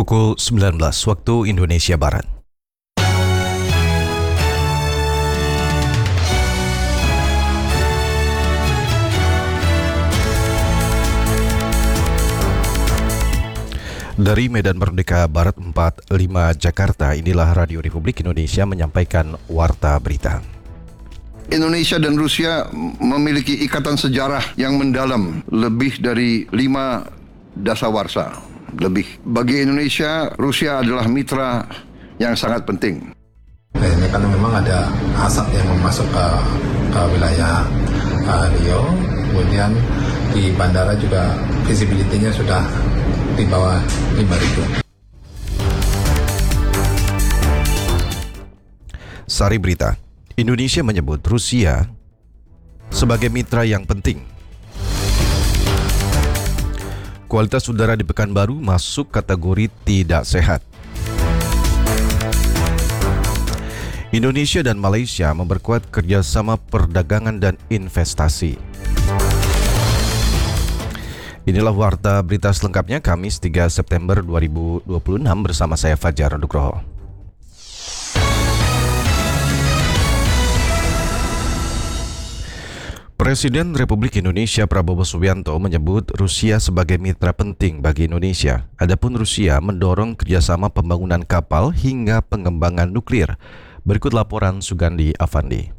Pukul 19 waktu Indonesia Barat. Dari Medan Merdeka Barat 45 Jakarta, inilah Radio Republik Indonesia menyampaikan Warta Berita. Indonesia dan Rusia memiliki ikatan sejarah yang mendalam, lebih dari 5 dasawarsa. Bagi Indonesia, Rusia adalah mitra yang sangat penting. Ini kan memang ada asap yang masuk ke wilayah Riau, kemudian di bandara juga visibility-nya sudah di bawah 5.000. Sari Berita, Indonesia menyebut Rusia sebagai mitra yang penting. Kualitas udara di Pekanbaru masuk kategori tidak sehat. Indonesia dan Malaysia memperkuat kerjasama perdagangan dan investasi. Inilah Warta Berita selengkapnya Kamis 3 September 2026 bersama saya Fajar Nugroho. Presiden Republik Indonesia Prabowo Subianto menyebut Rusia sebagai mitra penting bagi Indonesia. Adapun Rusia mendorong kerjasama pembangunan kapal hingga pengembangan nuklir. Berikut laporan Sugandi Afandi.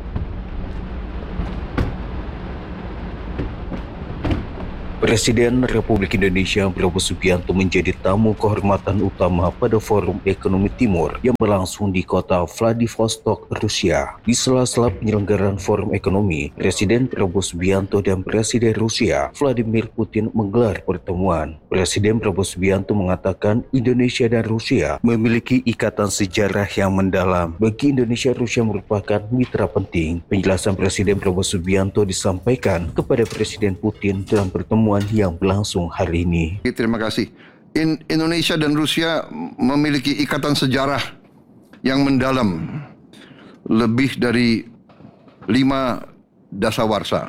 Presiden Republik Indonesia Prabowo Subianto menjadi tamu kehormatan utama pada Forum Ekonomi Timur yang berlangsung di kota Vladivostok, Rusia. Di sela-sela penyelenggaraan Forum Ekonomi, Presiden Prabowo Subianto dan Presiden Rusia Vladimir Putin menggelar pertemuan. Presiden Prabowo Subianto mengatakan Indonesia dan Rusia memiliki ikatan sejarah yang mendalam. Bagi Indonesia, Rusia merupakan mitra penting. Penjelasan Presiden Prabowo Subianto disampaikan kepada Presiden Putin dalam pertemuan yang berlangsung hari ini. Terima kasih. Indonesia dan Rusia memiliki ikatan sejarah yang mendalam, lebih dari 5 dasawarsa.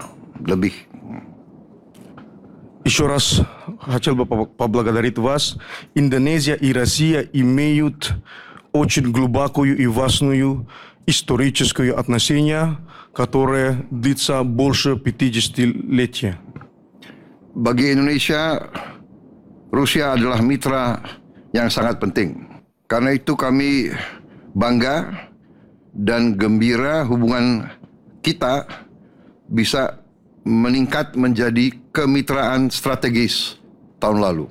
Еще раз хотел бы поблагодарить вас. Индонезия и Россия имеют очень глубокую и важную историческую отношение, которое длится больше 50-летия. Bagi Indonesia, Rusia adalah mitra yang sangat penting. Karena itu kami bangga dan gembira hubungan kita bisa meningkat menjadi kemitraan strategis tahun lalu.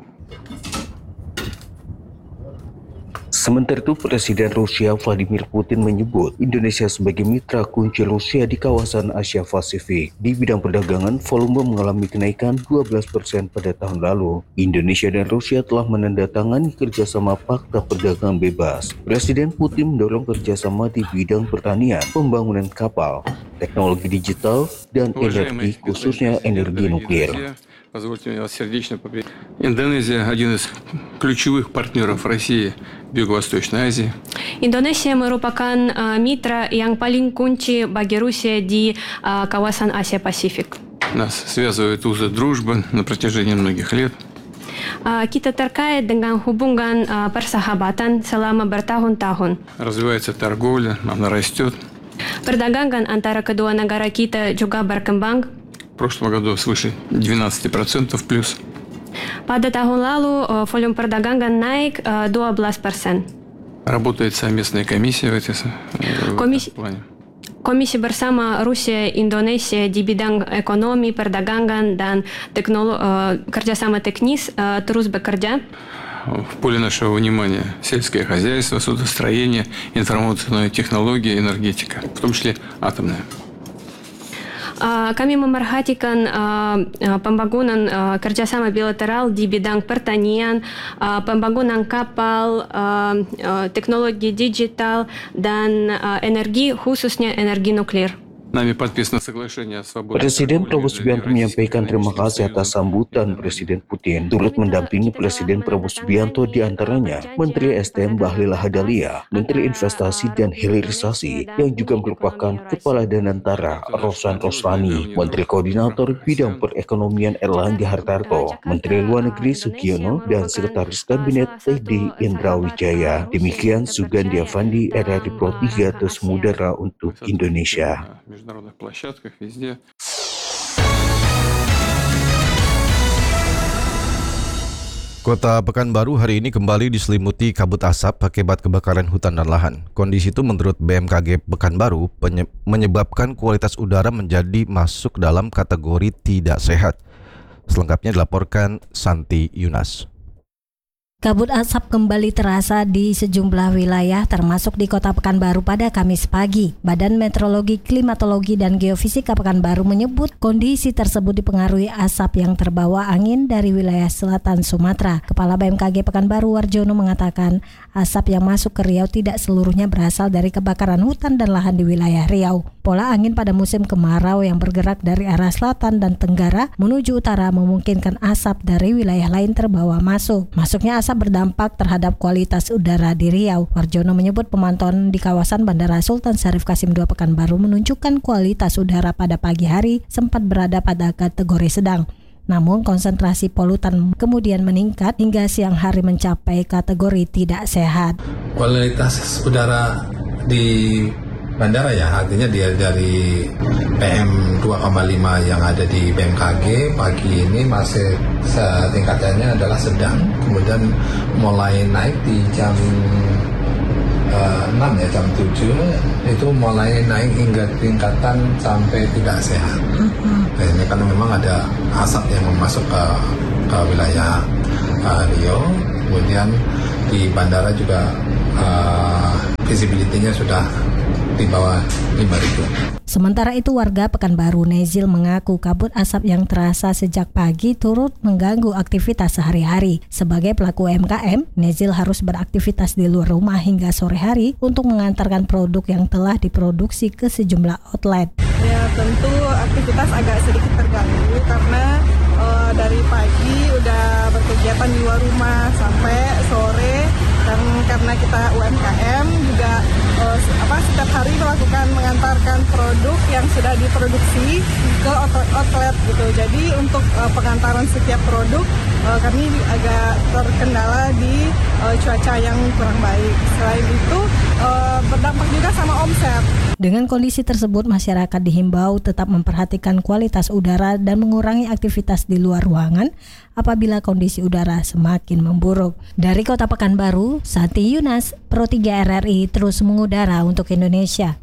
Sementara itu, Presiden Rusia Vladimir Putin menyebut Indonesia sebagai mitra kunci Rusia di kawasan Asia Pasifik. Di bidang perdagangan, volume mengalami kenaikan 12% pada tahun lalu. Indonesia dan Rusia telah menandatangani kerjasama Fakta Perdagangan Bebas. Presiden Putin mendorong kerjasama di bidang pertanian, pembangunan kapal, teknologi digital, dan energi, khususnya energi nuklir. Позвольте мне вас сердечно поблагодарить. Индонезия – один из ключевых партнеров России в Юго-Восточной Азии. Indonesia merupakan mitra yang paling kunci bagi Rusia di kawasan Asia Pasifik. Нас связывают узы дружбы на протяжении многих лет. Kita terkait dengan hubungan persahabatan selama bertahun-tahun. Развивается торговля, она растет. Perdagangan antara kedua negara kita juga berkembang. В прошлом году свыше 12% плюс. Pada tahun lalu, volume perdagangan naik 12%. Работает совместная комиссия в этом плане. Komisi bersama Rusia Indonesia di bidang ekonomi, perdagangan, dan kerjasama teknis terus bekerja. В поле нашего внимания сельское хозяйство, судостроение, информационные технологии, энергетика, в том числе атомная. Kami memerhatikan pembangunan kerjasama bilateral di bidang pertanian, pembangunan kapal, teknologi digital, dan energi, khususnya energi nuklir. Nami подписано соглашение о свободной Presiden торговле Prabowo между Subianto menyampaikan Российской terima Федерацией kasih и atas sambutan Presiden Putin. Turut mendampingi Presiden Prabowo Subianto diantaranya Menteri SDM Bahlil Lahadalia, Menteri Investasi dan Hilirisasi yang juga merupakan Kepala Danantara Rosan Roslani, Menteri Koordinator Bidang Perekonomian Erlangga Hartarto, Menteri Luar Negeri Sugiono, dan Sekretaris Kabinet Teddy Indrawijaya. Demikian Sugandi Avandi, RRI Pro 3 Terus Mudara untuk Indonesia. на международных площадках везде. Kota Pekanbaru hari ini kembali diselimuti kabut asap akibat kebakaran hutan dan lahan. Kondisi itu menurut BMKG Pekanbaru menyebabkan kualitas udara menjadi masuk dalam kategori tidak sehat. Selengkapnya dilaporkan Santi Yunas. Kabut asap kembali terasa di sejumlah wilayah termasuk di Kota Pekanbaru pada Kamis pagi. Badan Meteorologi, Klimatologi, dan Geofisika Pekanbaru menyebut kondisi tersebut dipengaruhi asap yang terbawa angin dari wilayah selatan Sumatera. Kepala BMKG Pekanbaru Warjono mengatakan asap yang masuk ke Riau tidak seluruhnya berasal dari kebakaran hutan dan lahan di wilayah Riau. Pola angin pada musim kemarau yang bergerak dari arah selatan dan tenggara menuju utara memungkinkan asap dari wilayah lain terbawa masuk. Masuknya asap berdampak terhadap kualitas udara di Riau. Warjono menyebut pemantauan di kawasan Bandara Sultan Syarif Qasim II Pekanbaru menunjukkan kualitas udara pada pagi hari sempat berada pada kategori sedang. Namun konsentrasi polutan kemudian meningkat hingga siang hari mencapai kategori tidak sehat. Kualitas udara di bandara ya, artinya dia dari PM 2,5 yang ada di BMKG pagi ini masih tingkatannya adalah sedang, kemudian mulai naik di jam 6 ya, jam 7 itu mulai naik hingga tingkatan sampai tidak sehat. Ini karena memang ada asap yang masuk ke wilayah Riau, kemudian di bandara juga visibility-nya sudah di bawah 5.000. Sementara itu warga Pekanbaru Nezil mengaku kabut asap yang terasa sejak pagi turut mengganggu aktivitas sehari-hari. Sebagai pelaku UMKM, Nezil harus beraktivitas di luar rumah hingga sore hari untuk mengantarkan produk yang telah diproduksi ke sejumlah outlet. Ya tentu aktivitas agak sedikit terganggu karena dari pagi udah berkegiatan di luar rumah sampai sore, dan karena kita UMKM juga setiap hari melakukan mengantarkan produk yang sudah diproduksi ke outlet gitu. Jadi untuk pengantaran setiap produk kami agak terkendala di cuaca yang kurang baik. Selain itu berdampak juga sama omset. Dengan kondisi tersebut, masyarakat dihimbau tetap memperhatikan kualitas udara dan mengurangi aktivitas di luar ruangan apabila kondisi udara semakin memburuk. Dari Kota Pekanbaru, Santi Yunas, Pro 3 RRI terus mengudara untuk Indonesia.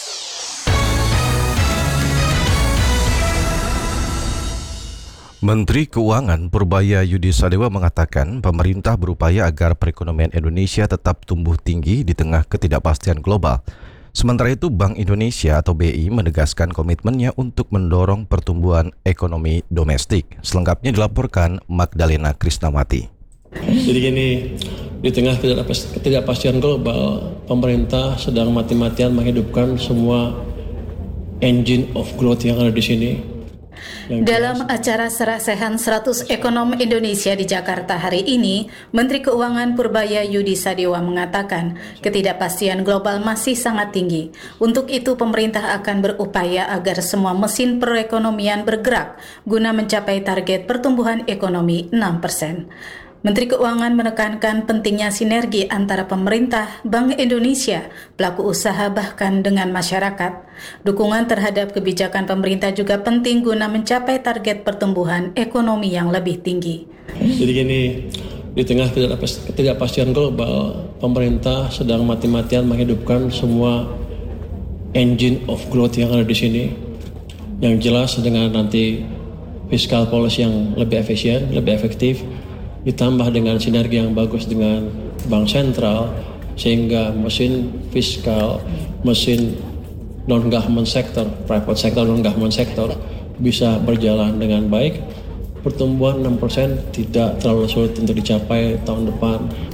Menteri Keuangan Purbaya Yudi Sadewa mengatakan pemerintah berupaya agar perekonomian Indonesia tetap tumbuh tinggi di tengah ketidakpastian global. Sementara itu, Bank Indonesia atau BI menegaskan komitmennya untuk mendorong pertumbuhan ekonomi domestik. Selengkapnya dilaporkan Magdalena Krisnawati. Jadi gini, di tengah ketidakpastian global, pemerintah sedang mati-matian menghidupkan semua engine of growth yang ada di sini. Dalam acara Serasehan 100 Ekonom Indonesia di Jakarta hari ini, Menteri Keuangan Purbaya Yudi Sadewa mengatakan ketidakpastian global masih sangat tinggi. Untuk itu pemerintah akan berupaya agar semua mesin perekonomian bergerak guna mencapai target pertumbuhan ekonomi 6%. Menteri Keuangan menekankan pentingnya sinergi antara pemerintah, Bank Indonesia, pelaku usaha bahkan dengan masyarakat. Dukungan terhadap kebijakan pemerintah juga penting guna mencapai target pertumbuhan ekonomi yang lebih tinggi. Jadi gini, di tengah ketidakpastian global, pemerintah sedang mati-matian menghidupkan semua engine of growth yang ada di sini. Yang jelas dengan nanti fiscal policy yang lebih efisien, lebih efektif, ditambah dengan sinergi yang bagus dengan bank sentral, sehingga mesin fiskal, mesin non-government sector, private sector, non-government sector bisa berjalan dengan baik. Pertumbuhan 6% tidak terlalu sulit untuk dicapai tahun depan.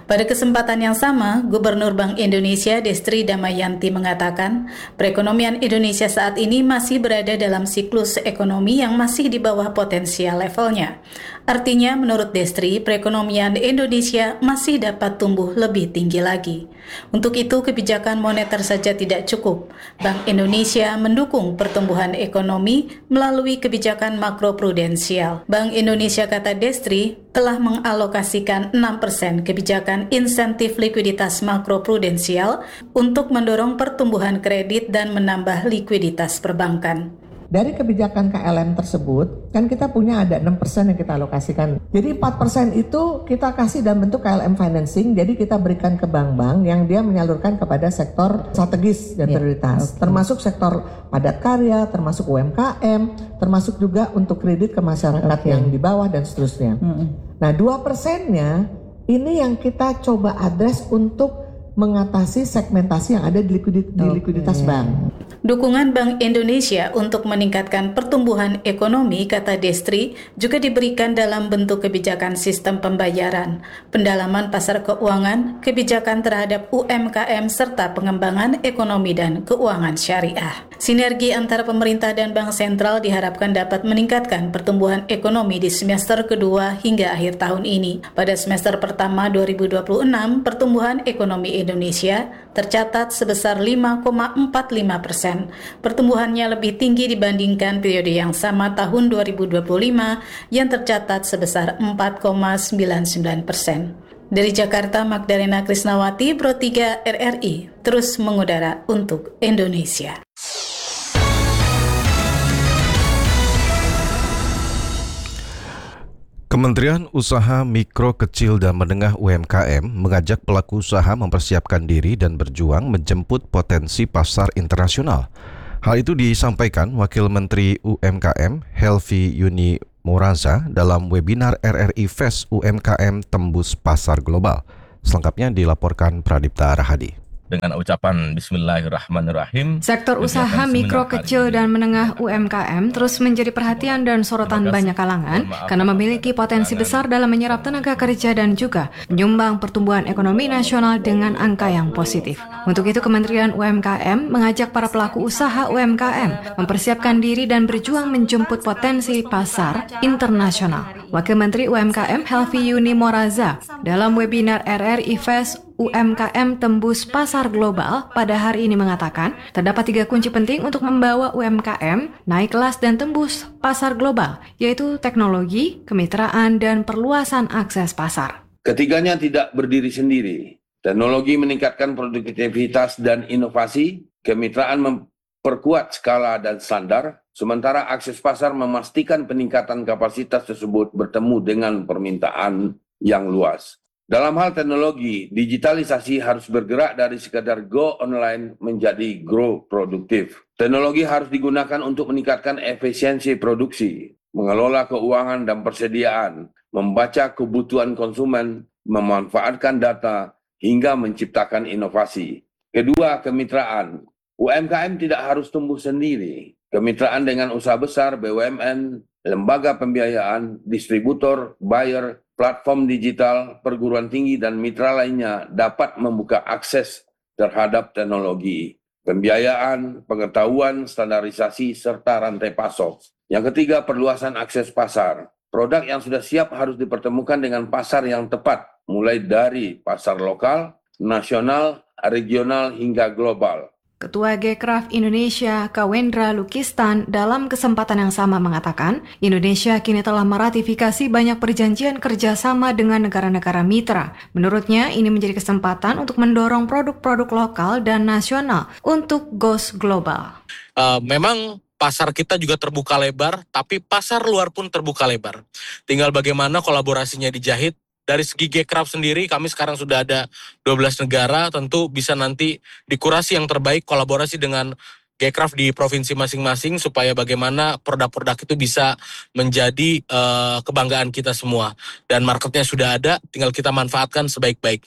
Pada kesempatan yang sama, Gubernur Bank Indonesia Destri Damayanti mengatakan, perekonomian Indonesia saat ini masih berada dalam siklus ekonomi yang masih di bawah potensial levelnya. Artinya, menurut Destri, perekonomian Indonesia masih dapat tumbuh lebih tinggi lagi. Untuk itu, kebijakan moneter saja tidak cukup. Bank Indonesia mendukung pertumbuhan ekonomi melalui kebijakan makroprudensial. Bank Indonesia, kata Destri, telah mengalokasikan 6% kebijakan insentif likuiditas makroprudensial untuk mendorong pertumbuhan kredit dan menambah likuiditas perbankan. Dari kebijakan KLM tersebut, kan kita punya ada 6% yang kita alokasikan. Jadi 4% itu kita kasih dalam bentuk KLM financing, jadi kita berikan ke bank-bank yang dia menyalurkan kepada sektor strategis dan prioritas. Termasuk sektor padat karya, termasuk UMKM, termasuk juga untuk kredit ke masyarakat yang di bawah dan seterusnya. Nah 2%-nya ini yang kita coba address untuk mengatasi segmentasi yang ada di likuiditas bank. Dukungan Bank Indonesia untuk meningkatkan pertumbuhan ekonomi, kata Destri, juga diberikan dalam bentuk kebijakan sistem pembayaran, pendalaman pasar keuangan, kebijakan terhadap UMKM, serta pengembangan ekonomi dan keuangan syariah. Sinergi antara pemerintah dan Bank Sentral diharapkan dapat meningkatkan pertumbuhan ekonomi di semester kedua hingga akhir tahun ini. Pada semester pertama 2026, pertumbuhan ekonomi Indonesia tercatat sebesar 5,45%. Pertumbuhannya lebih tinggi dibandingkan periode yang sama tahun 2025 yang tercatat sebesar 4,99%. Dari Jakarta, Magdalena Krisnawati, Pro 3 RRI, terus mengudara untuk Indonesia. Kementerian Usaha Mikro, Kecil dan Menengah UMKM mengajak pelaku usaha mempersiapkan diri dan berjuang menjemput potensi pasar internasional. Hal itu disampaikan Wakil Menteri UMKM Helvi Yuni Moraza dalam webinar RRI Fest UMKM Tembus Pasar Global. Selengkapnya dilaporkan Pradipta Rahadi. Dengan ucapan Bismillahirrahmanirrahim. Sektor usaha mikro, kecil, dan menengah UMKM terus menjadi perhatian dan sorotan banyak kalangan karena memiliki potensi besar dalam menyerap tenaga kerja dan juga menyumbang pertumbuhan ekonomi nasional dengan angka yang positif. Untuk itu, Kementerian UMKM mengajak para pelaku usaha UMKM mempersiapkan diri dan berjuang menjemput potensi pasar internasional. Wakil Menteri UMKM Helvi Yuni Moraza dalam webinar RRI Fest UMKM Tembus Pasar Global pada hari ini mengatakan, terdapat 3 kunci penting untuk membawa UMKM naik kelas dan tembus pasar global, yaitu teknologi, kemitraan, dan perluasan akses pasar. Ketiganya tidak berdiri sendiri. Teknologi meningkatkan produktivitas dan inovasi, kemitraan memperkuat skala dan standar, sementara akses pasar memastikan peningkatan kapasitas tersebut bertemu dengan permintaan yang luas. Dalam hal teknologi, digitalisasi harus bergerak dari sekadar go online menjadi grow produktif. Teknologi harus digunakan untuk meningkatkan efisiensi produksi, mengelola keuangan dan persediaan, membaca kebutuhan konsumen, memanfaatkan data, hingga menciptakan inovasi. Kedua, kemitraan. UMKM tidak harus tumbuh sendiri. Kemitraan dengan usaha besar, BUMN, lembaga pembiayaan, distributor, buyer, platform digital, perguruan tinggi, dan mitra lainnya dapat membuka akses terhadap teknologi, pembiayaan, pengetahuan, standarisasi, serta rantai pasok. Yang ketiga, perluasan akses pasar. Produk yang sudah siap harus dipertemukan dengan pasar yang tepat, mulai dari pasar lokal, nasional, regional, hingga global. Ketua Gcraft Indonesia, Kawendra Lukistan, dalam kesempatan yang sama mengatakan, Indonesia kini telah meratifikasi banyak perjanjian kerjasama dengan negara-negara mitra. Menurutnya, ini menjadi kesempatan untuk mendorong produk-produk lokal dan nasional untuk goes global. Memang pasar kita juga terbuka lebar, tapi pasar luar pun terbuka lebar. Tinggal bagaimana kolaborasinya dijahit. Dari segi Gcraft sendiri, kami sekarang sudah ada 12 negara, tentu bisa nanti dikurasi yang terbaik kolaborasi dengan Gcraft di provinsi masing-masing, supaya bagaimana produk-produk itu bisa menjadi kebanggaan kita semua. Dan marketnya sudah ada, tinggal kita manfaatkan sebaik-baiknya.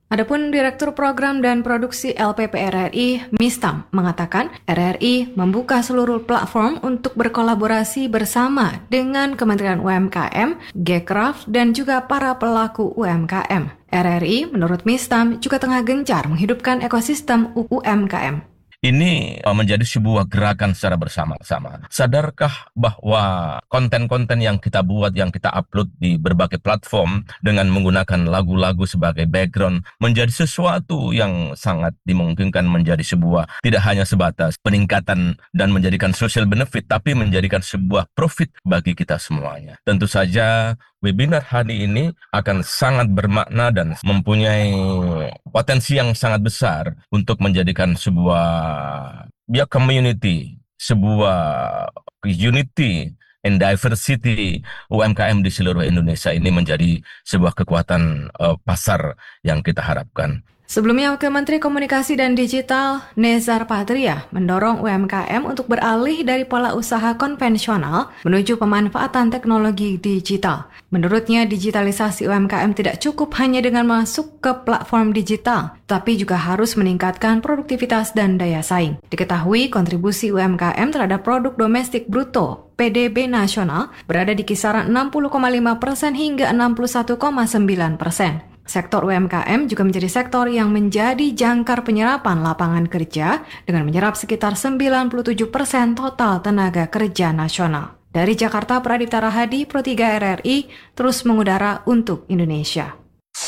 Adapun Direktur Program dan Produksi LPP RRI, Mistam, mengatakan RRI membuka seluruh platform untuk berkolaborasi bersama dengan Kementerian UMKM, Gcraft, dan juga para pelaku UMKM. RRI, menurut Mistam, juga tengah gencar menghidupkan ekosistem UMKM. Ini menjadi sebuah gerakan secara bersama-sama. Sadarkah bahwa konten-konten yang kita buat, yang kita upload di berbagai platform dengan menggunakan lagu-lagu sebagai background menjadi sesuatu yang sangat dimungkinkan menjadi sebuah, tidak hanya sebatas peningkatan dan menjadikan social benefit, tapi menjadikan sebuah profit bagi kita semuanya. Tentu saja webinar hari ini akan sangat bermakna dan mempunyai potensi yang sangat besar untuk menjadikan sebuah community, sebuah unity and diversity UMKM di seluruh Indonesia ini menjadi sebuah kekuatan pasar yang kita harapkan. Sebelumnya, Wakil Menteri Komunikasi dan Digital Nezar Patria mendorong UMKM untuk beralih dari pola usaha konvensional menuju pemanfaatan teknologi digital. Menurutnya, digitalisasi UMKM tidak cukup hanya dengan masuk ke platform digital, tapi juga harus meningkatkan produktivitas dan daya saing. Diketahui kontribusi UMKM terhadap produk domestik bruto PDB nasional berada di kisaran 60,5% hingga 61,9%. Sektor UMKM juga menjadi sektor yang menjadi jangkar penyerapan lapangan kerja dengan menyerap sekitar 97% total tenaga kerja nasional. Dari Jakarta, Pradipta Rahadi, Pro 3 RRI, terus mengudara untuk Indonesia.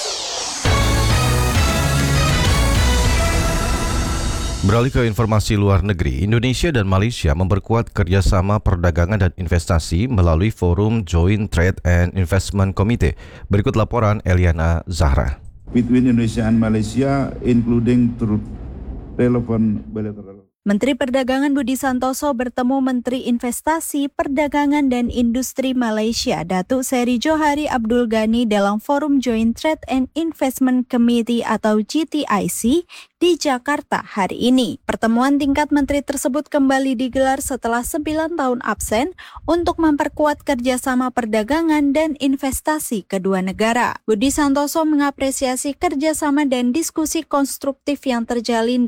Beralih ke informasi luar negeri, Indonesia dan Malaysia memperkuat kerjasama perdagangan dan investasi melalui forum Joint Trade and Investment Committee. Berikut laporan Eliana Zahra. Between Indonesia and Malaysia, including through relevant bilateral. Menteri Perdagangan Budi Santoso bertemu Menteri Investasi, Perdagangan dan Industri Malaysia, Datuk Seri Johari Abdul Ghani dalam forum Joint Trade and Investment Committee atau GTIC di Jakarta hari ini. Pertemuan tingkat menteri tersebut kembali digelar setelah 9 tahun absen untuk memperkuat kerjasama perdagangan dan investasi kedua negara. Budi Santoso mengapresiasi kerjasama dan diskusi konstruktif yang terjalin